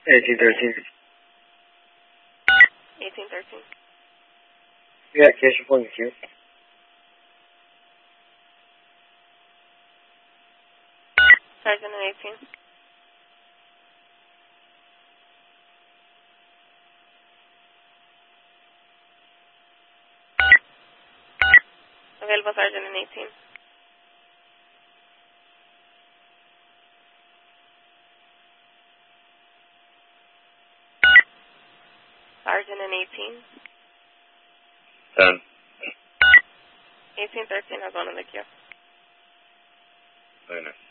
1813. 1813. Yeah, case reporting to you. Sergeant and 18. Available Sergeant and 18. Sergeant and 18. 10. 1813 has one in the queue. Very nice.